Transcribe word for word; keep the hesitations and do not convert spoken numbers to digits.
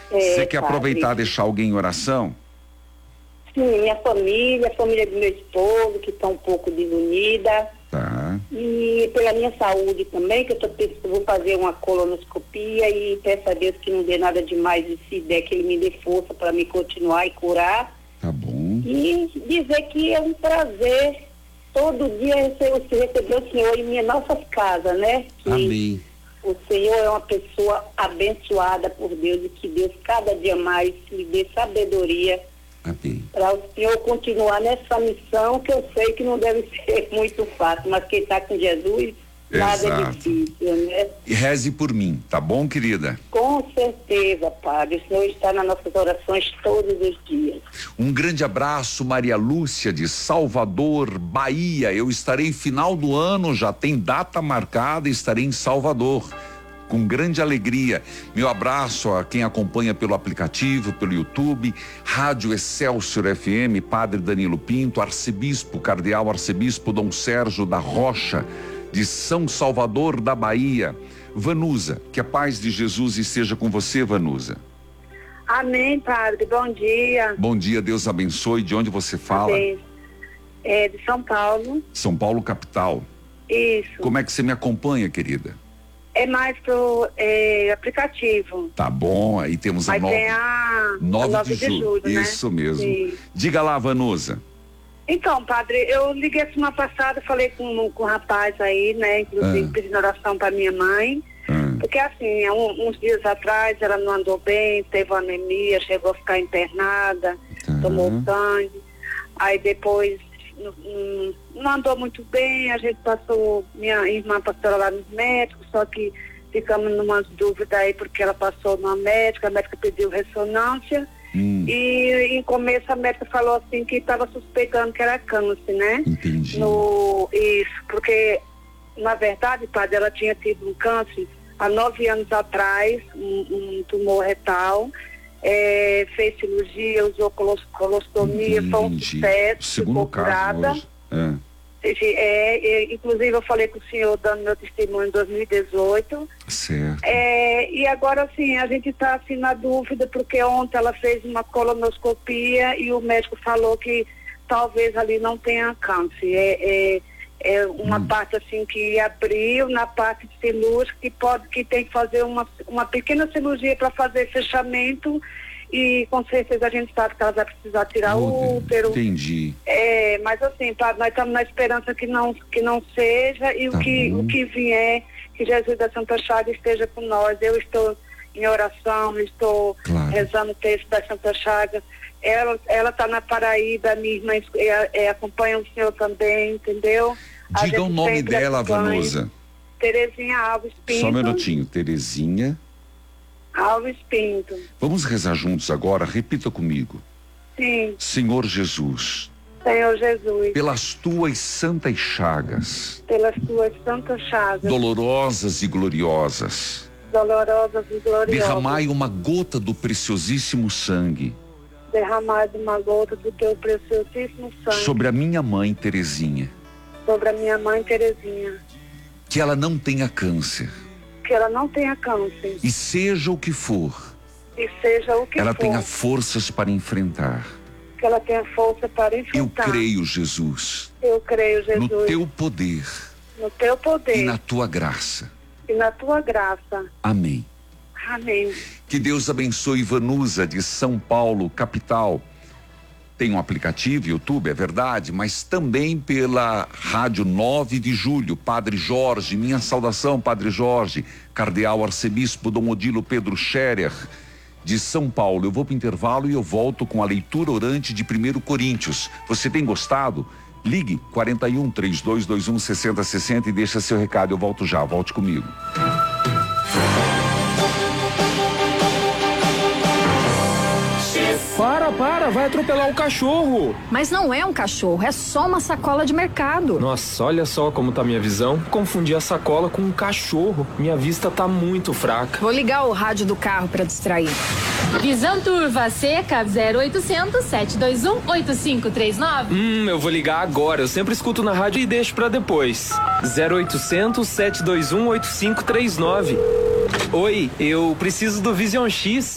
É, Você quer padre. aproveitar e deixar alguém em oração? Sim, minha família, a família do meu esposo, que está um pouco desunida. Tá. E pela minha saúde também, que eu tô pensando, vou fazer uma colonoscopia e peço a Deus que não dê nada demais e se der que ele me dê força para me continuar e curar. Tá bom. E dizer que é um prazer todo dia receber, receber o Senhor em minhas nossas casas, né? Que Amém. o Senhor é uma pessoa abençoada por Deus e que Deus cada dia mais lhe dê sabedoria Amém. para o Senhor continuar nessa missão, que eu sei que não deve ser muito fácil, mas quem está com Jesus, nada é Exato. difícil, né? E reze por mim, tá bom, querida? Com certeza, Padre, o Senhor está nas nossas orações todos os dias. Um grande abraço, Maria Lúcia de Salvador, Bahia. Eu estarei final do ano, já tem data marcada, estarei em Salvador. Com grande alegria. Meu abraço a quem acompanha pelo aplicativo, pelo YouTube, Rádio Excelsior F M, Padre Danilo Pinto, Arcebispo, Cardeal Arcebispo Dom Sérgio da Rocha, de São Salvador da Bahia. Vanusa, que a paz de Jesus esteja com você, Vanusa. Amém, Padre, bom dia. Bom dia, Deus abençoe. De onde você fala? Amém. É de São Paulo. São Paulo, capital. Isso. Como é que você me acompanha, querida? É mais pro é, aplicativo. Tá bom, aí temos a Mas nove, tem a nove nove de julho. né? Isso mesmo. Sim. Diga lá, Vanusa. Então, Padre, eu liguei semana passada, falei com, com um rapaz aí, né? Inclusive Ah. pedindo oração para minha mãe. Ah, Porque assim, há um- uns dias atrás ela não andou bem, teve uma anemia, chegou a ficar internada, Tá. tomou sangue. Aí depois não, não- não andou muito bem, a gente passou, minha irmã passou lá nos médicos, só que ficamos numa dúvida aí porque ela passou numa médica, a médica pediu ressonância. hum, E em começo a médica falou assim que estava suspeitando que era câncer, né? entendi. No, isso, porque na verdade, Padre, ela tinha tido um câncer há nove anos atrás, um, um tumor retal, é, fez cirurgia, usou colos, colostomia, foi um Entendi. sucesso, Segundo ficou caso curada. hoje. É. É, é, inclusive eu falei com o senhor dando meu testemunho em dois mil e dezoito. Certo. É, e agora assim, a gente está assim na dúvida, porque ontem ela fez uma colonoscopia e o médico falou que talvez ali não tenha câncer. É, é, é uma Hum. parte assim que abriu na parte cirúrgica, que pode, que tem que fazer uma, uma pequena cirurgia para fazer fechamento. E com certeza a gente sabe que ela vai precisar tirar Oh, o útero. Entendi. É, mas assim, Padre, nós estamos na esperança que não, que não seja e Tá o, que, bom. o que vier, que Jesus da Santa Chaga esteja com nós. Eu estou em oração, estou Claro. rezando o texto da Santa Chaga. Ela ela está na Paraíba, minha irmã é, é, acompanha o senhor também, entendeu? A Diga o gente nome sempre dela, acompanha. Vanusa. Terezinha Alves Pinto. Só um minutinho. Terezinha. Alves Pinto. Vamos rezar juntos agora? Repita comigo. Sim, Senhor Jesus, Senhor Jesus, pelas tuas santas chagas, pelas tuas santas chagas, dolorosas e gloriosas, dolorosas e gloriosas. derramai uma gota do preciosíssimo sangue derramado uma gota do teu preciosíssimo sangue sobre a minha mãe Terezinha, sobre a minha mãe Terezinha, que ela não tenha câncer, que ela não tenha câncer e seja o que for, e seja o que ela for, tenha forças para enfrentar. que ela tenha força para Eu enfrentar. creio, Jesus, Eu creio, Jesus, no teu poder no teu poder e na tua graça. e na tua graça. Amém. Amém. Que Deus abençoe Vanusa de São Paulo, capital. Tem um aplicativo, YouTube, é verdade, mas também pela Rádio nove de julho, Padre Jorge, minha saudação, Padre Jorge, Cardeal Arcebispo Dom Odilo Pedro Scherer, de São Paulo. Eu vou para o intervalo e eu volto com a leitura orante de primeiro Coríntios. Você tem gostado? Ligue quarenta e um, trinta e dois, vinte e um, sessenta, sessenta e deixa seu recado. Eu volto já, volte comigo. Para, para, vai atropelar o cachorro. Mas não é um cachorro, é só uma sacola de mercado. Nossa, olha só como tá minha visão. Confundi a sacola com um cachorro. Minha vista tá muito fraca. Vou ligar o rádio do carro para distrair. Visão Turva Seca zero oitocentos, sete dois um, oito cinco três nove. Hum, eu vou ligar agora. Eu sempre escuto na rádio e deixo pra depois. zero oitocentos, sete dois um, oito cinco três nove. Oi, eu preciso do Vision X.